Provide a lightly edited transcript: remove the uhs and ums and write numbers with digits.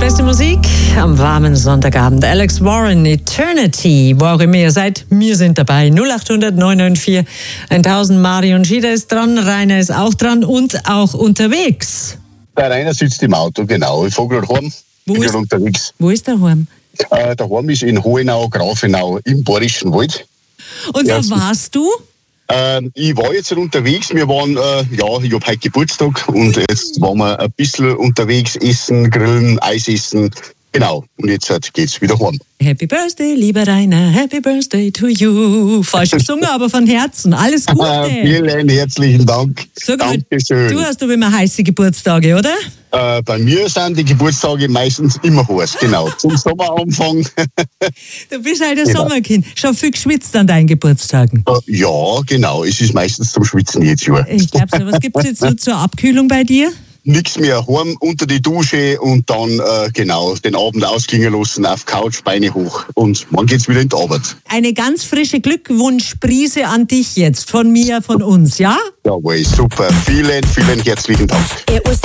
Beste Musik am warmen Sonntagabend. Alex Warren, Eternity, wo auch immer ihr seid, wir sind dabei. 0800 994 1000. Marion Schieder ist dran, Rainer ist auch dran und auch unterwegs. Der Rainer sitzt im Auto, genau. Ich fahre gerade heim, bin gerade unterwegs. Wo ist der Heim? Der Heim ist in Hohenau, Grafenau im Bayerischen Wald. Und wo warst du? Ich war jetzt unterwegs, wir waren, ich habe heute Geburtstag und jetzt waren wir ein bisschen unterwegs, essen, grillen, Eis essen, genau. Und jetzt geht's wieder heim. Happy Birthday, lieber Rainer, Happy Birthday to you. Falsch gesungen, aber von Herzen, alles Gute. Vielen herzlichen Dank. Sag mal, Dankeschön. du hast aber immer heiße Geburtstage, oder? Bei mir sind die Geburtstage meistens immer heiß, genau. Zum Sommeranfang. Du bist halt ein Sommerkind. Schon viel geschwitzt an deinen Geburtstagen. Ja, genau. Es ist meistens zum Schwitzen jetzt schon. Ich glaube so. Was gibt es jetzt so zur Abkühlung bei dir? Nix mehr, heim unter die Dusche und dann genau den Abend ausklingen lassen, auf Couch, Beine hoch und morgen geht's wieder in die Arbeit. Eine ganz frische Glückwunschprise an dich jetzt, von mir, von uns, ja? Jawohl, super. Vielen, vielen herzlichen Dank.